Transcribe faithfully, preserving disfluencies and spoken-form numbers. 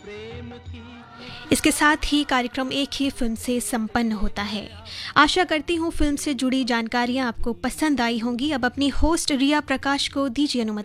इसके साथ ही कार्यक्रम एक ही फिल्म से संपन्न होता है। आशा करती हूँ फिल्म से जुड़ी जानकारियाँ आपको पसंद आई होंगी। अब अपनी होस्ट रिया प्रकाश को दीजिए अनुमति।